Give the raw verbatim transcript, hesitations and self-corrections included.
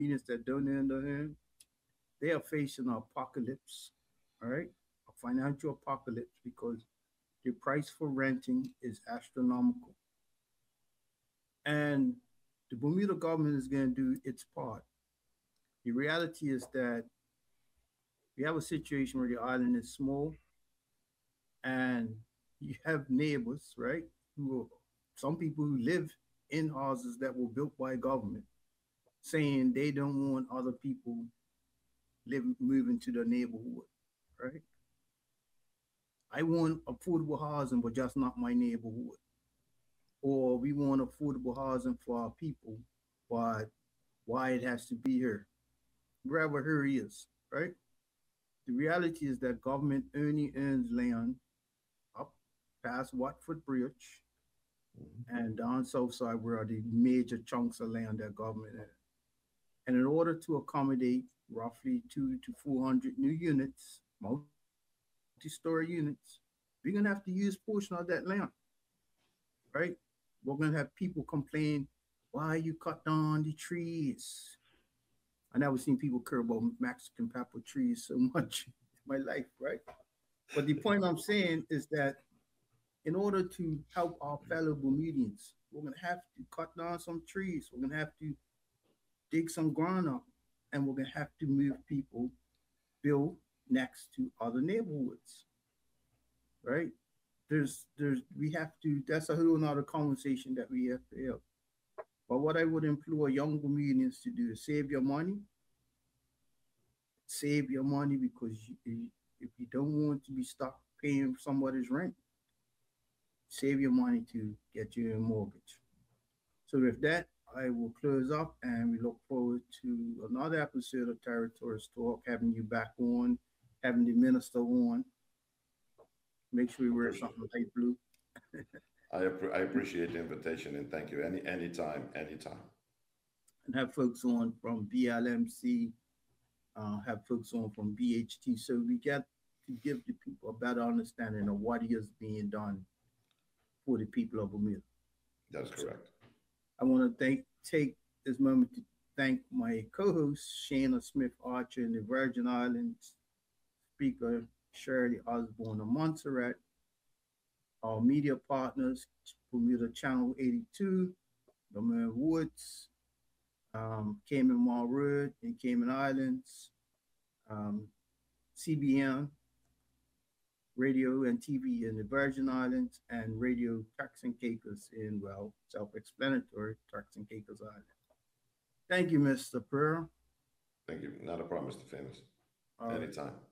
Communities that don't understand, they are facing an apocalypse, all right? A financial apocalypse because the price for renting is astronomical. And the Bermuda government is going to do its part. The reality is that we have a situation where the island is small and you have neighbors, right? Who some people who live in houses that were built by government saying they don't want other people living moving to their neighborhood, right? I want affordable housing, but just not my neighborhood. Or we want affordable housing for our people, but why it has to be here, wherever here is, right? The reality is that government only owns land up past Watford Bridge and down south side where are the major chunks of land that government has. And in order to accommodate roughly two to four hundred new units, multi-story units, we're gonna have to use portion of that land, right? We're gonna have people complain, why you cut down the trees? I never seen people care about Mexican pepper trees so much in my life, right? But the point I'm saying is that in order to help our fellow Bermudians, we're gonna have to cut down some trees. We're gonna have to dig some ground up, and we're gonna have to move people build next to other neighborhoods, right? There's there's we have to that's a whole nother conversation that we have to have. But what I would implore young Bermudians to do is save your money, save your money because you, if you don't want to be stuck paying somebody's rent, save your money to get you a mortgage. So with that, I will close up and we look forward to another episode of Territories Talk, having you back on, having the minister on. Make sure you wear For sure. something light blue I, appre I appreciate the invitation and thank you. Any anytime, anytime. and have folks on from B L M C, uh, have folks on from B H T. So we get to give the people a better understanding of what is being done for the people of Bermuda. That's So correct. I want to thank take this moment to thank my co-host Shayna Smith Archer in the Virgin Islands, speaker Shirley Osborne of Montserrat, our media partners Bermuda Channel eighty-two, Bermuda Woods, um, Cayman Mall Road in Cayman Islands, um, C B N Radio and T V in the Virgin Islands, and Radio Turks and Caicos in, well, self-explanatory, Turks and Caicos Island. Thank you, mister Pearl. Thank you. Not a problem, mister Famous. All right. Anytime.